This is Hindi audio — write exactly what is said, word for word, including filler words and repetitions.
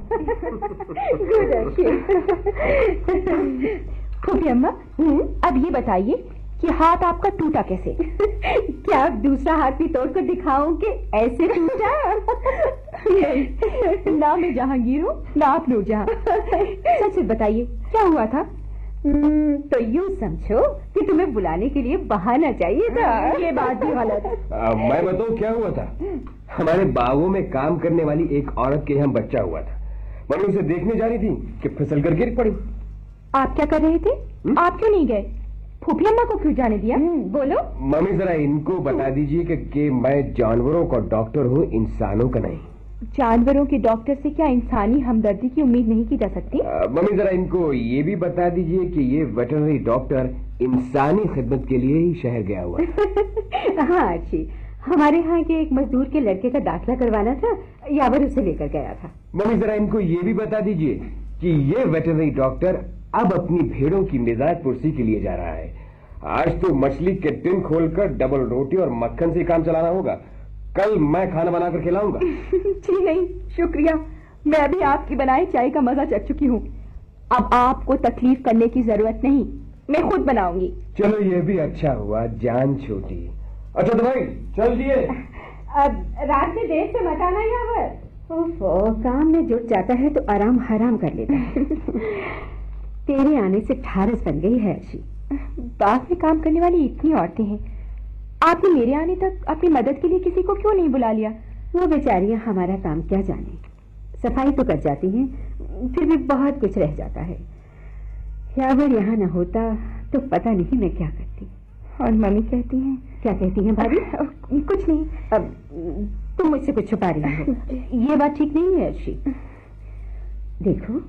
गुड अर्शी। फूफी अम्मा, अब ये बताइए कि हाथ आपका टूटा कैसे? क्या अब दूसरा हाथ भी तोड़कर दिखाऊं कि ऐसे टूटा? ना मैं जहांगीर हूँ ना आप नूरजहां। सच सच बताइए क्या हुआ था? हम्म, तो यूं समझो कि तुम्हें बुलाने के लिए बहाना चाहिए था। ये बात भी गलत। मैं बताऊं क्या हुआ था। हमारे बागों में काम करने वाली एक औरत के यहाँ बच्चा हुआ था। मम्मी उसे देखने जा रही थी कि फिसल कर गिर पड़ी। आप क्या कर रहे थे? हुँ? आप क्यों नहीं गए? फूफी अम्मा को क्यों जाने दिया? बोलो। मम्मी जरा इनको बता दीजिए कि, कि मैं जानवरों का डॉक्टर हूँ, इंसानों का नहीं। जानवरों के डॉक्टर से क्या इंसानी हमदर्दी की उम्मीद नहीं की जा सकती? मम्मी जरा इनको ये भी बता दीजिए कि ये वेटरनरी डॉक्टर इंसानी खिदमत के लिए ही शहर गया हुआ है। हाँ अच्छी, हमारे यहाँ के एक मजदूर के लड़के का दाखिला करवाना था, यावर उसे लेकर गया था। मम्मी जरा इनको ये भी बता दीजिए कि ये वेटरनरी डॉक्टर अब अपनी भेड़ों की मिजाज पुरसी के लिए जा रहा है। आज तो मछली के टिन खोलकर डबल रोटी और मक्खन से काम चलाना होगा। कल मैं खाना बनाकर खिलाऊंगा। जी नहीं शुक्रिया, मैं अभी आपकी बनाई चाय का मजा चख चुकी हूँ। अब आपको तकलीफ करने की जरूरत नहीं, मैं खुद बनाऊंगी। चलो ये भी अच्छा हुआ, जान छोटी। अच्छा तो भाई चल दिए। अब रात में देर से मत आना यावर। ओफो, काम में जुट जाता है तो आराम हराम कर लेता है। तेरे आने से ठारस बन गई है अर्शी। बाग में काम करने वाली इतनी औरतें हैं, आपने मेरे आने तक अपनी मदद के लिए किसी को क्यों नहीं बुला लिया? वो बेचारियां हमारा काम क्या जाने, सफाई तो कर जाती हैं, फिर भी बहुत कुछ रह जाता है। यावर यहाँ न होता तो पता नहीं मैं क्या करती। और मम्मी कहती हैं? क्या कहती हैं भाभी? कुछ नहीं। अब तुम मुझसे कुछ छुपा रही हो। ये बात ठीक नहीं है अर्शी। देखो